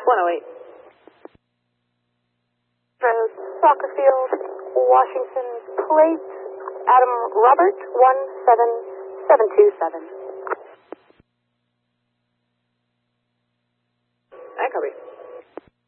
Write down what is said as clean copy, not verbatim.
108. Road, Soccer Field, Washington, plate, Adam Robert, 17727. I copy.